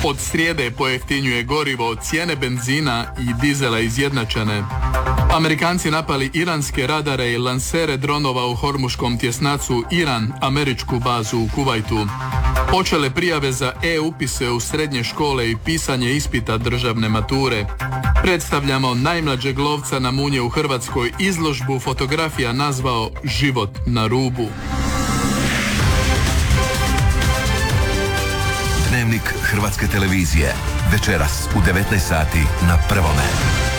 Od srijede pojeftinjuje gorivo, cijene benzina i dizela izjednačene. Amerikanci napali iranske radare i lansere dronova u Hormuškom tjesnacu Iran, američku bazu u Kuvajtu. Počele prijave za e-upise u srednje škole i pisanje ispita državne mature. Predstavljamo najmlađeg lovca na munje u Hrvatskoj, izložbu fotografija nazvao Život na rubu. Dnevnik Hrvatske televizije. Večeras u 19 sati na Prvome.